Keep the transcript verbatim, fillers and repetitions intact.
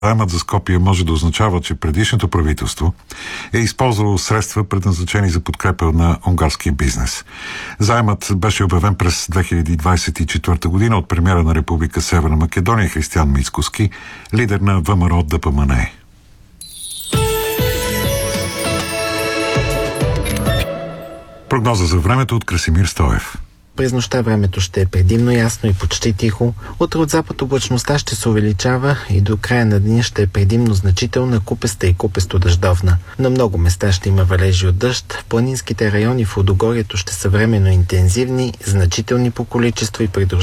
Заемът за Скопие може да означава, че предишното правителство е използвало средства, предназначени за подкрепа на унгарския бизнес. Заемът беше обявен през две хиляди двадесет и четвърта година от премиера на Република Северна Македония Християн Мицкоски, лидер на ВМРО Д П М Н Е. Прогноза за времето от Красимир Стоев. През нощта времето ще е предимно ясно и почти тихо. Утре от запад облачността ще се увеличава и до края на деня ще е предимно значителна, купеста и купесто-дъждовна. На много места ще има валежи от дъжд. Планинските райони в Лудогорието ще са временно интензивни, значителни по количество и придружени